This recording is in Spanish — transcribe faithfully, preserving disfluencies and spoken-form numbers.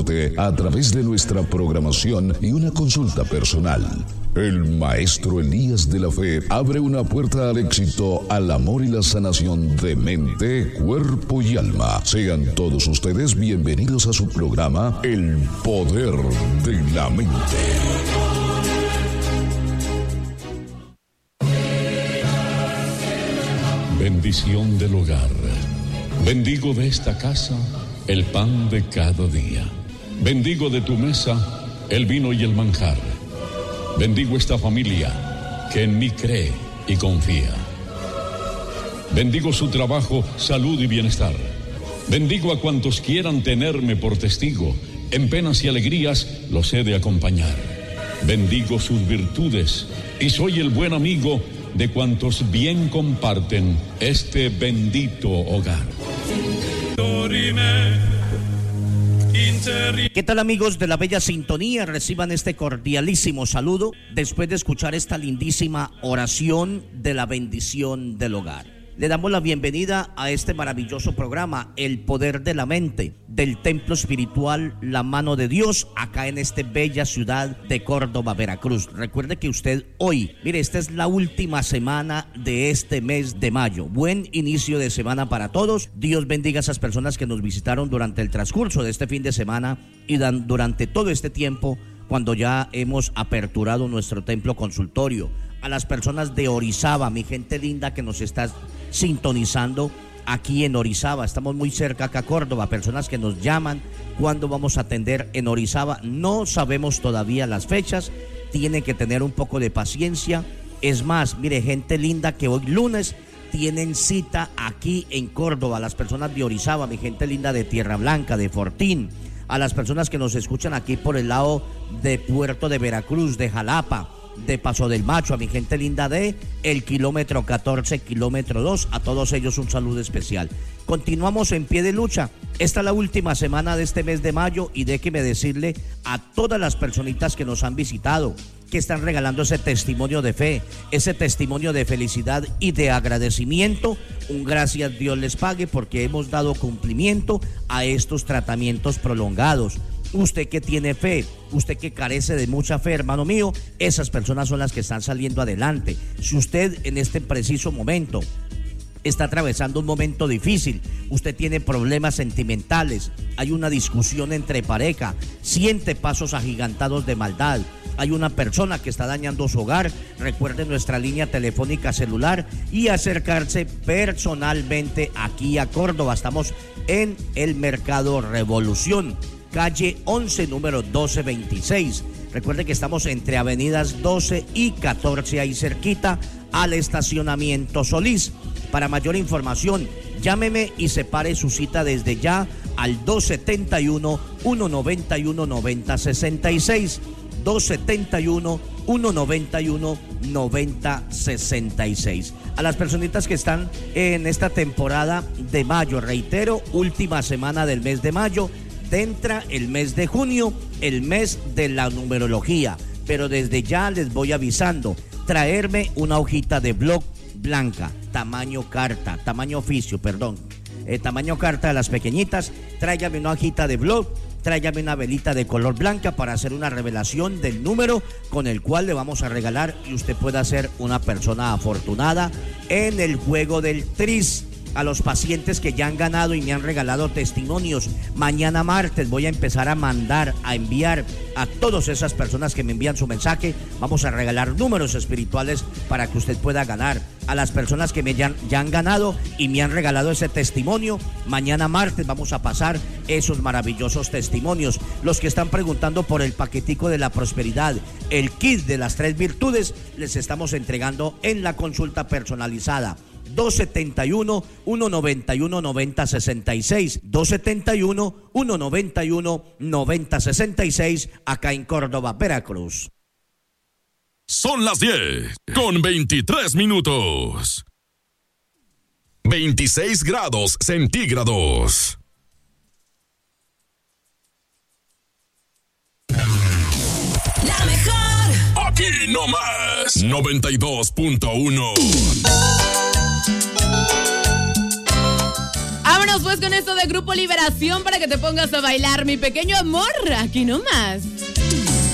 aporte a través de nuestra programación y una consulta personal. El maestro Elías de la Fe abre una puerta al éxito, al amor y la sanación de mente, cuerpo y alma. Sean todos ustedes bienvenidos a su programa El Poder de la Mente. Bendición del hogar. Bendigo de esta casa el pan de cada día. Bendigo de tu mesa el vino y el manjar. Bendigo esta familia que en mí cree y confía. Bendigo su trabajo, salud y bienestar. Bendigo a cuantos quieran tenerme por testigo. En penas y alegrías los he de acompañar. Bendigo sus virtudes y soy el buen amigo de cuantos bien comparten este bendito hogar. ¿Qué tal, amigos de la bella sintonía? Reciban este cordialísimo saludo después de escuchar esta lindísima oración de la bendición del hogar. Le damos la bienvenida a este maravilloso programa, El Poder de la Mente, del Templo Espiritual La Mano de Dios, acá en esta bella ciudad de Córdoba, Veracruz. Recuerde que usted hoy, mire, esta es la última semana de este mes de mayo. Buen inicio de semana para todos. Dios bendiga a esas personas que nos visitaron durante el transcurso de este fin de semana y dan, durante todo este tiempo, cuando ya hemos aperturado nuestro templo consultorio. A las personas de Orizaba, mi gente linda que nos está sintonizando aquí en Orizaba, estamos muy cerca acá a Córdoba, personas que nos llaman cuando vamos a atender en Orizaba, no sabemos todavía las fechas, tienen que tener un poco de paciencia. Es más, mire, gente linda que hoy lunes tienen cita aquí en Córdoba, las personas de Orizaba, mi gente linda de Tierra Blanca, de Fortín, a las personas que nos escuchan aquí por el lado de Puerto de Veracruz, de Jalapa, de Paso del Macho, a mi gente linda de el kilómetro catorce, kilómetro dos, a todos ellos un saludo especial. Continuamos en pie de lucha. Esta es la última semana de este mes de mayo y déjeme decirle a todas las personitas que nos han visitado, que están regalando ese testimonio de fe, ese testimonio de felicidad y de agradecimiento, un gracias Dios les pague porque hemos dado cumplimiento a estos tratamientos prolongados. Usted que tiene fe, usted que carece de mucha fe, hermano mío, esas personas son las que están saliendo adelante. Si usted en este preciso momento está atravesando un momento difícil, usted tiene problemas sentimentales, hay una discusión entre pareja, siente pasos agigantados de maldad, hay una persona que está dañando su hogar, recuerde nuestra línea telefónica celular y acercarse personalmente aquí a Córdoba. Estamos en el Mercado Revolución, calle once, número doce veintiséis. Recuerde que estamos entre avenidas doce y catorce, ahí cerquita al estacionamiento Solís. Para mayor información, llámeme y separe su cita desde ya al dos setenta y uno, ciento noventa y uno, noventa sesenta y seis. dos setenta y uno, ciento noventa y uno, noventa sesenta y seis. A las personitas que están en esta temporada de mayo, reitero, última semana del mes de mayo, entra el mes de junio, el mes de la numerología, pero desde ya les voy avisando, traerme una hojita de blog blanca, tamaño carta, tamaño oficio, perdón, eh, tamaño carta de las pequeñitas, tráigame una hojita de blog, tráigame una velita de color blanca para hacer una revelación del número con el cual le vamos a regalar y usted pueda ser una persona afortunada en el juego del tris. A los pacientes que ya han ganado y me han regalado testimonios, mañana martes voy a empezar a mandar, a enviar a todas esas personas que me envían su mensaje, vamos a regalar números espirituales para que usted pueda ganar. A las personas que me ya, ya han ganado y me han regalado ese testimonio, mañana martes vamos a pasar esos maravillosos testimonios. Los que están preguntando por el paquetico de la prosperidad, el kit de las tres virtudes, les estamos entregando en la consulta personalizada. dos setenta y uno, ciento noventa y uno, noventa sesenta y seis, dos setenta y uno, ciento noventa y uno, noventa sesenta y seis, acá en Córdoba, Veracruz. Son las diez con veintitrés minutos. veintiséis grados centígrados. La mejor. Aquí no más. noventa y dos punto uno. Vámonos pues Vamos con esto de Grupo Liberación para que te pongas a bailar, mi pequeño amor, aquí nomás.